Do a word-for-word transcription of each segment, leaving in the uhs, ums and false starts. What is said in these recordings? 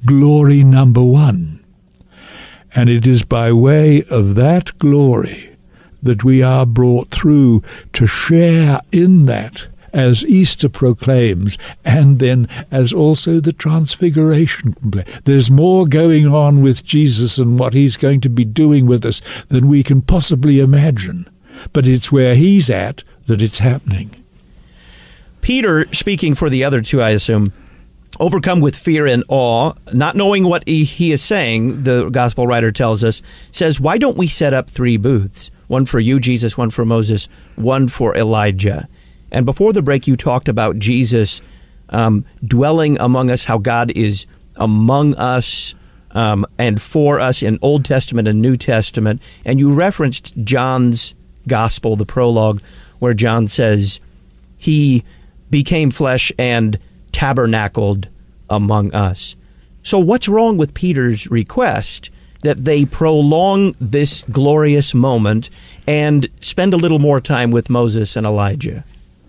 glory number one. And it is by way of that glory that we are brought through to share in that, as Easter proclaims, and then as also the Transfiguration. There's more going on with Jesus and what he's going to be doing with us than we can possibly imagine. But it's where he's at that it's happening. Peter, speaking for the other two, I assume, overcome with fear and awe, not knowing what he, he is saying, the gospel writer tells us, says, why don't we set up three booths? One for you, Jesus, one for Moses, one for Elijah. And before the break, you talked about Jesus um, dwelling among us, how God is among us um, and for us in Old Testament and New Testament. And you referenced John's gospel, the prologue, where John says he became flesh and tabernacled among us. So what's wrong with Peter's request that they prolong this glorious moment and spend a little more time with Moses and Elijah?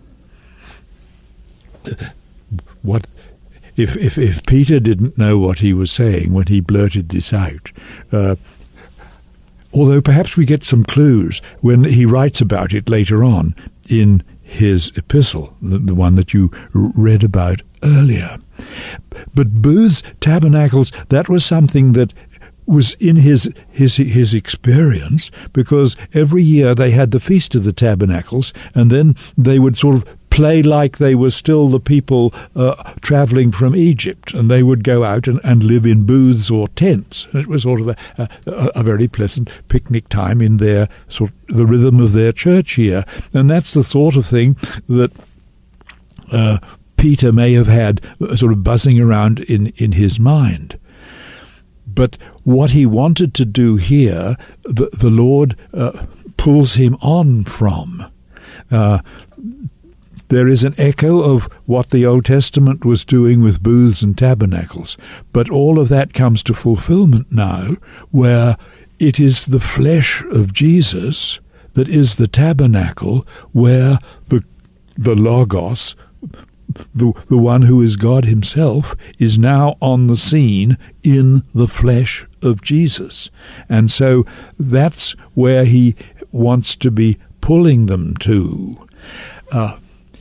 What if if if Peter didn't know what he was saying when he blurted this out? Uh, although perhaps we get some clues when he writes about it later on in his epistle, the, the one that you read about earlier. But booths, tabernacles, that was something that was in his his his experience, because every year they had the Feast of the Tabernacles, and then they would sort of play like they were still the people uh, traveling from Egypt, and they would go out and, and live in booths or tents. It was sort of a, a, a very pleasant picnic time in their sort of the rhythm of their church year, and that's the sort of thing that uh, Peter may have had sort of buzzing around in, in his mind. But what he wanted to do here, the, the Lord uh, pulls him on from. Uh, there is an echo of what the Old Testament was doing with booths and tabernacles, but all of that comes to fulfillment now, where it is the flesh of Jesus that is the tabernacle, where the the Logos, The, the one who is God himself, is now on the scene in the flesh of Jesus. And so that's where he wants to be pulling them to. Uh,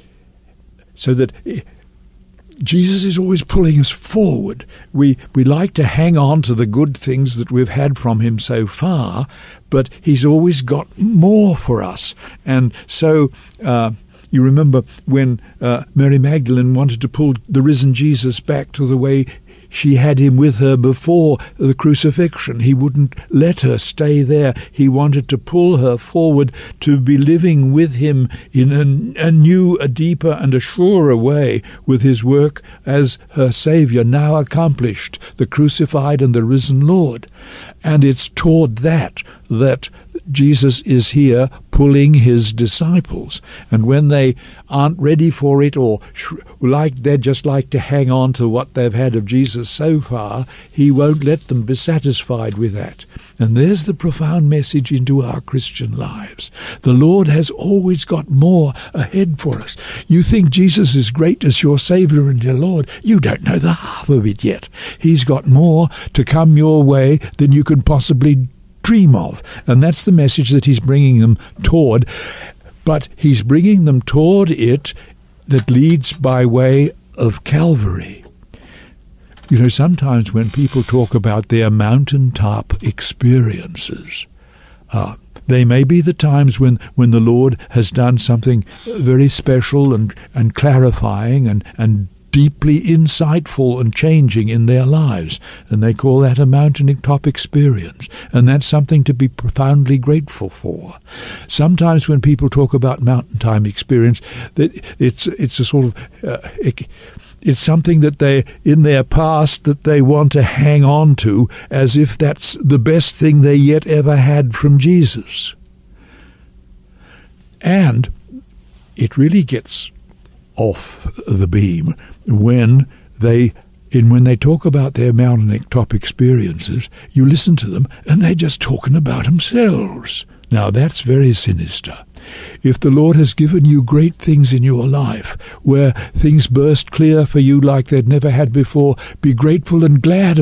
so that Jesus is always pulling us forward. We, we like to hang on to the good things that we've had from him so far, but he's always got more for us. And so... Uh, You remember when uh, Mary Magdalene wanted to pull the risen Jesus back to the way she had him with her before the crucifixion. He wouldn't let her stay there. He wanted to pull her forward to be living with him in a, a new, a deeper and a surer way, with his work as her Saviour now accomplished, the crucified and the risen Lord. And it's toward that that Jesus is here pulling his disciples. And when they aren't ready for it, or sh- like they just like to hang on to what they've had of Jesus so far, he won't let them be satisfied with that. And there's the profound message into our Christian lives. The Lord has always got more ahead for us. You think Jesus is great as your Saviour and your Lord. You don't know the half of it yet. He's got more to come your way than you can possibly dream of. And that's the message that he's bringing them toward. But he's bringing them toward it that leads by way of Calvary. You know, sometimes when people talk about their mountaintop experiences, uh, they may be the times when, when the Lord has done something very special and, and clarifying and, and deeply insightful and changing in their lives, and they call that a mountaintop experience, and that's something to be profoundly grateful for. Sometimes when people talk about mountaintop experience, that it's it's a sort of uh, it, it's something that they, in their past, that they want to hang on to as if that's the best thing they yet ever had from Jesus. And it really gets off the beam when they in when they talk about their mountaintop experiences. You listen to them and they're just talking about themselves. Now that's very sinister. If the Lord has given you great things in your life, where things burst clear for you like they'd never had before, be grateful and glad